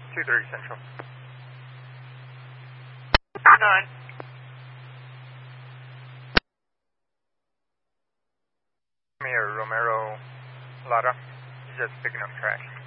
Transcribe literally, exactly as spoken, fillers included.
two thirty Central. nine. Mayor Romero Lara. He's just picking up trash.